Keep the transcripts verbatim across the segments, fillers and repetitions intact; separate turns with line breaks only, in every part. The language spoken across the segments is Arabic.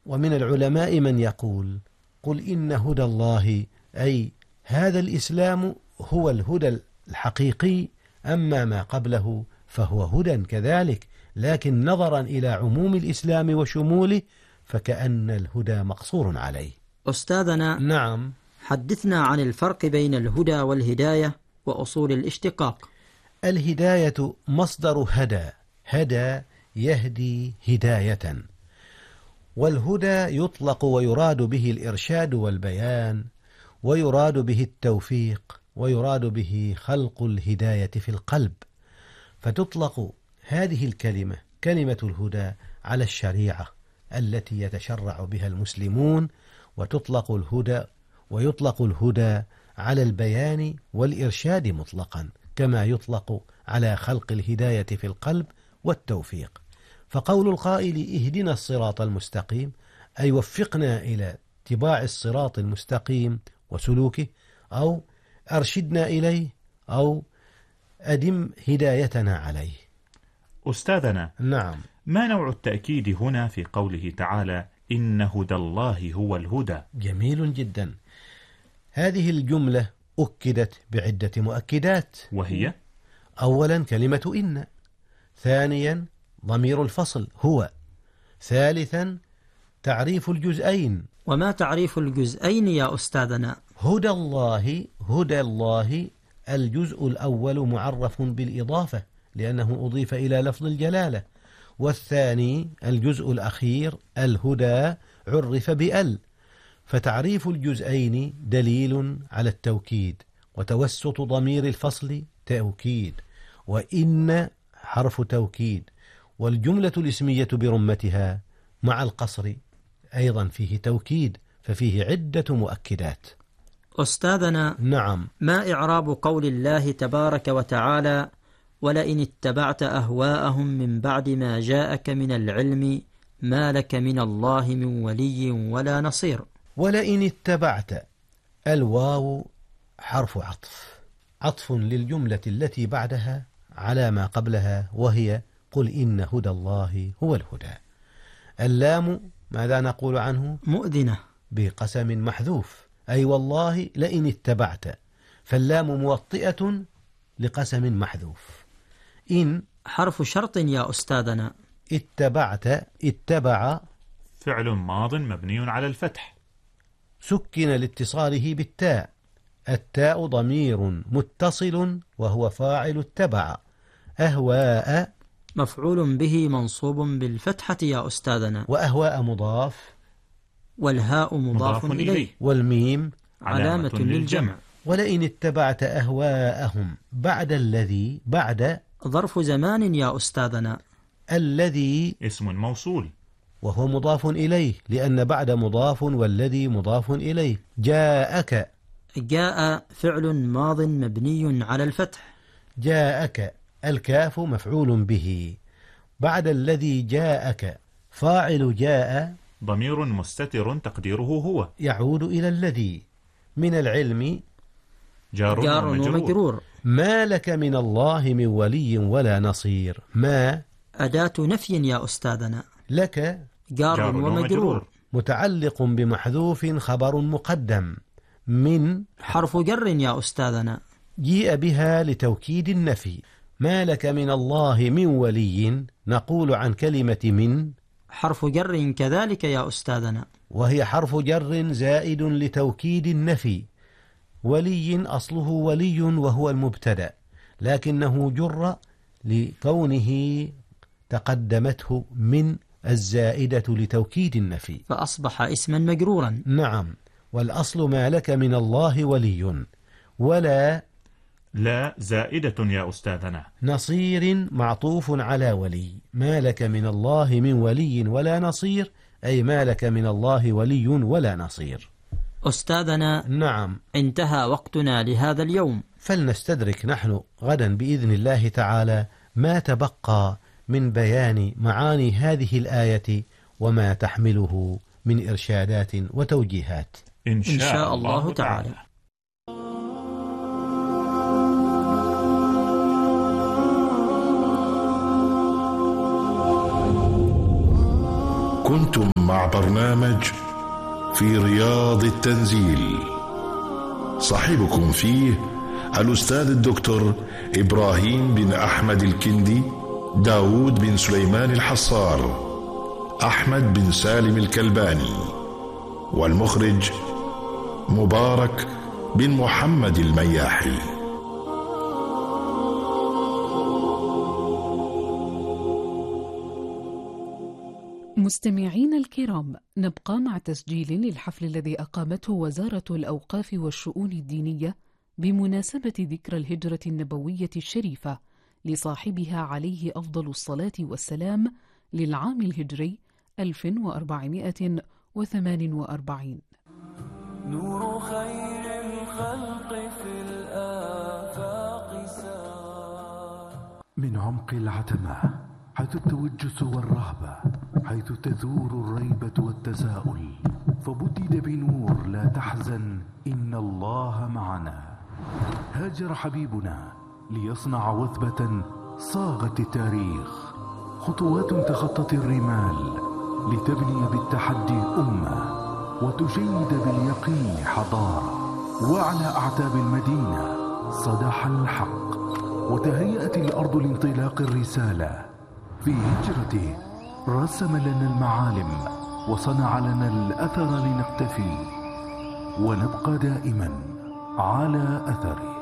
ومن العلماء من يقول قل إن هدى الله أي هذا الإسلام هو الهدى الحقيقي، أما ما قبله فهو هدى كذلك، لكن نظرا إلى عموم الإسلام وشموله فكأن الهدى مقصور عليه.
أستاذنا،
نعم،
حدثنا عن الفرق بين الهدى والهداية وأصول الاشتقاق.
الهداية مصدر هدى، هدى يهدي هداية، والهدى يطلق ويراد به الإرشاد والبيان، ويراد به التوفيق، ويراد به خلق الهداية في القلب. فتطلق هذه الكلمة كلمة الهدى على الشريعة التي يتشرع بها المسلمون، وتطلق الهدى ويطلق الهدى على البيان والإرشاد مطلقا، كما يطلق على خلق الهداية في القلب والتوفيق. فقول القائل اهدنا الصراط المستقيم أي وفقنا إلى اتباع الصراط المستقيم وسلوكه، أو أرشدنا إليه، أو أدم هدايتنا عليه.
أستاذنا،
نعم،
ما نوع التأكيد هنا في قوله تعالى إن هدى الله هو الهدى؟
جميل جدا. هذه الجملة أكدت بعدة مؤكدات،
وهي:
أولا كلمة إن، ثانيا ضمير الفصل هو، ثالثا تعريف الجزئين.
وما تعريف الجزئين يا أستاذنا؟
هدى الله، هدى الله الجزء الأول معرف بالإضافة لأنه أضيف إلى لفظ الجلالة، والثاني الجزء الأخير الهدى عرف بأل، فتعريف الجزئين دليل على التوكيد، وتوسط ضمير الفصل تأكيد، وإن حرف توكيد، والجملة الاسمية برمتها مع القصر أيضا فيه توكيد، ففيه عدة مؤكدات.
أستاذنا،
نعم،
ما إعراب قول الله تبارك وتعالى ولئن اتبعت أهواءهم من بعد ما جاءك من العلم ما لك من الله من ولي ولا نصير؟
ولئن اتبعت، الواو حرف عطف، عطف للجملة التي بعدها على ما قبلها، وهي قل إن هدى الله هو الهدى. اللام ماذا نقول عنه؟
مؤذنة
بقسم محذوف، أي والله لئن اتبعت، فاللام موطئة لقسم محذوف. إن
حرف شرط يا أستاذنا.
اتبعت، اتبع
فعل ماض مبني على الفتح،
سكن لاتصاله بالتاء، التاء ضمير متصل وهو فاعل اتبع. أهواء
مفعول به منصوب بالفتحة يا أستاذنا،
وأهواء مضاف،
والهاء مضاف إليه،
والميم
علامة للجمع.
ولئن اتبعت أهواءهم بعد الذي، بعد
ظرف زمان يا أستاذنا.
الذي
اسم موصول
وهو مضاف إليه، لأن بعد مضاف والذي مضاف إليه. جاءك،
جاء فعل ماض مبني على الفتح.
جاءك الكاف مفعول به، بعد الذي جاءك فاعل جاء
ضمير مستتر تقديره هو،
يعود إلى الذي. من العلم
جار,
جار
ومجرور.
ومجرور.
ما لك من الله من ولي ولا نصير. ما
أداة نفي يا أستاذنا.
لك
جار,
جار
ومجرور,
ومجرور.
متعلق بمحذوف خبر مقدم. من
حرف جر يا أستاذنا.
جيء بها لتوكيد النفي. ما لك من الله من ولي، نقول عن كلمة من
حرف جر كذلك يا أستاذنا،
وهي حرف جر زائد لتوكيد النفي. ولي أصله ولي وهو المبتدأ، لكنه جر لكونه تقدمته من الزائدة لتوكيد النفي
فأصبح اسما مجرورا.
نعم، والأصل ما لك من الله ولي. ولا
لا زائدة يا أستاذنا.
نصير معطوف على ولي. ما لك من الله من ولي ولا نصير، أي ما لك من الله ولي ولا نصير.
أستاذنا،
نعم،
انتهى وقتنا لهذا اليوم،
فلنستدرك نحن غدا بإذن الله تعالى ما تبقى من بيان معاني هذه الآية وما تحمله من إرشادات وتوجيهات
إن شاء,
إن شاء الله, الله تعالى.
تعالى.
كنتم مع برنامج في رياض التنزيل، صاحبكم فيه الأستاذ الدكتور إبراهيم بن أحمد الكندي، داود بن سليمان الحصار، أحمد بن سالم الكلباني، والمخرج مبارك بن محمد المياحي.
مستمعين الكرام، نبقى مع تسجيل للحفل الذي أقامته وزارة الأوقاف والشؤون الدينية بمناسبة ذكرى الهجرة النبوية الشريفة لصاحبها عليه أفضل الصلاة والسلام للعام الهجري ألف وأربعمائة وثمان وأربعين.
نور خير الخلق في الآفاق سار
من عمق العتمة، حيث التوجس والرهبة، حيث تثور الريبة والتساؤل، فبدد بنور لا تحزن إن الله معنا. هاجر حبيبنا ليصنع وثبة صاغت التاريخ، خطوات تخطت الرمال لتبني بالتحدي أمة وتشيد باليقين حضارة. وعلى أعتاب المدينة صدح الحق وتهيأت الأرض لانطلاق الرسالة. في هجرته رسم لنا المعالم وصنع لنا الأثر لنقتفي ونبقى دائما على أثره.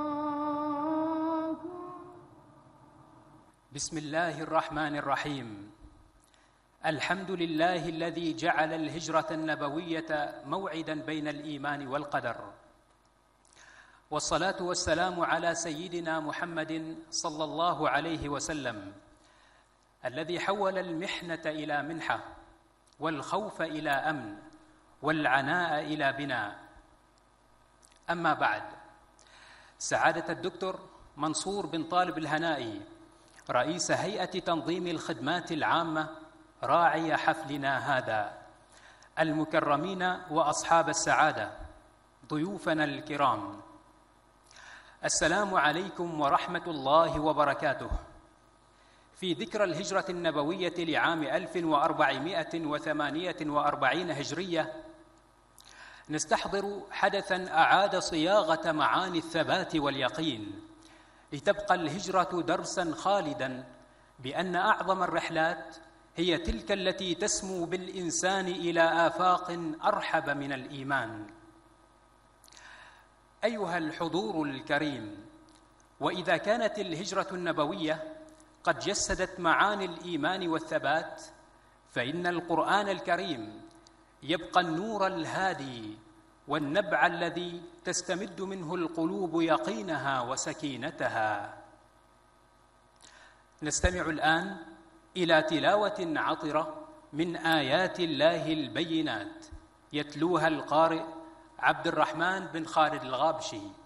بسم الله الرحمن الرحيم. الحمد لله الذي جعل الهجرة النبوية موعدا بين الإيمان والقدر، والصلاة والسلام على سيدنا محمد صلى الله عليه وسلم، الذي حول المحنة إلى منحة، والخوف إلى أمن، والعناء إلى بناء. أما بعد، سعادة الدكتور منصور بن طالب الهنائي رئيس هيئة تنظيم الخدمات العامة راعي حفلنا هذا، المكرمين وأصحاب السعادة، ضيوفنا الكرام، السلام عليكم ورحمة الله وبركاته. في ذكرى الهجرة النبوية لعام ألف وأربعمائة وثمانية وأربعين هجرية، نستحضر حدثاً أعاد صياغة معاني الثبات واليقين، لتبقى الهجرة درساً خالداً بأن أعظم الرحلات هي تلك التي تسمو بالإنسان إلى آفاق أرحب من الإيمان. أيها الحضور الكريم، وإذا كانت الهجرة النبوية قد جسدت معاني الإيمان والثبات، فإن القرآن الكريم يبقى النور الهادي والنبع الذي تستمد منه القلوب يقينها وسكينتها. نستمع الآن إلى تلاوة عطرة من آيات الله البينات، يتلوها القارئ عبد الرحمن بن خالد الغابشي.